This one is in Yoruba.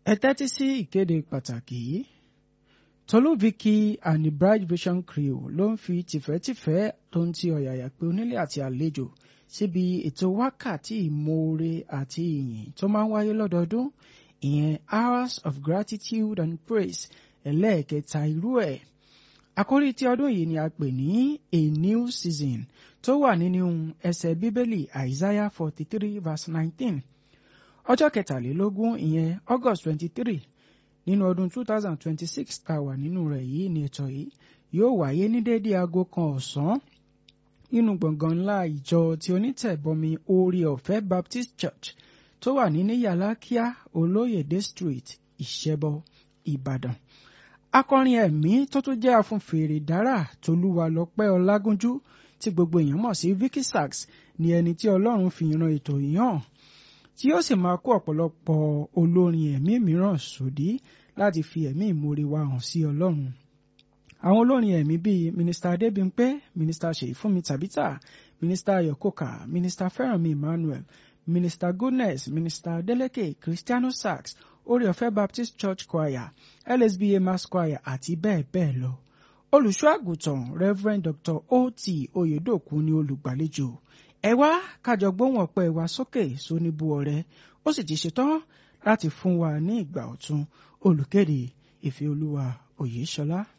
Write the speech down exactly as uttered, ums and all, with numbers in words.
Ẹ tẹ́tí sí ìkéde pàtàkì yìí. Tolu Vicky and the Bright Vision Crew ló ń fi tìfẹ́tìfẹ́ tó ń ti ọ̀yàyà pé onílé àti àlejò síbi ètò wákàtí ìmoore àti ìyìn tó máa ń wáyé lọ́dọọdún, ìyẹn Hours of Gratitude and Praise ẹlẹ́ẹ̀kẹta irú ẹ̀. Àkórí ti ọdún yìí ni a pè ní A New Season tó wà nínú ẹsẹ̀ Bíbélì Isaiah forty-three verse nineteen. Ọjọ́ kẹtàlélógún ìyẹn August twenty-three nínú ọdún two thousand twenty-six tá a wà nínú rẹ̀ yìí ni ètò yìí yóò wáyé ní déédé aago kan ọ̀sán nínú gbọ̀ngàn ńlá ìjọ tí onítẹ̀bọmi Oore Ọ̀fẹ́ Baptist Church tó wà ní Níyàlákíá Olóyèdé Street Ìṣẹ́bọ Ìbàdàn. Akọrin ẹ̀mí tó tún jẹ́ afúnfèrè dárà Tolúwalọpẹ́ Ọlágúnjú tí gbogbo èèyàn mọ̀ sí Vicky Sax ni ẹni tí Ọlọ́run fi ran ètò yìí hàn, tí yóò sì máa kó ọ̀pọ̀lọpọ̀ olórin ẹ̀mí mìíràn sòdí láti fi ẹ̀mí ìmoore wa hàn sí Ọlọ́run. Àwọn olórin ẹ̀mí bíi Mínísítà Adébímpé, Mínísítà Ṣèyífúnmi Tàbítà, Mínísítà Ayọ̀kọ́kà, Mínísítà Fẹ́rànmi Emmanuel, Mínísítà Goodness, Mínísítà Adeleke, Christiano Sax, Oore Ọ̀fẹ́ Baptist Church Choir, L S B A Mass Choir àti bẹ́ẹ̀ bẹ́ẹ̀ lọ. Olùṣọ́ àgùntàn Reverend Doctor O T Oyèdòkun ni olùgbàlejò. Ẹ wá kájọ gbóhùn ọpẹ́ wa sókè sóníbù ọrẹ, ó sì ti ṣetán láti fún wa ní ìgbà ọ̀tun. Olùkéde Ìfẹ́olúwa Oyèṣọlá.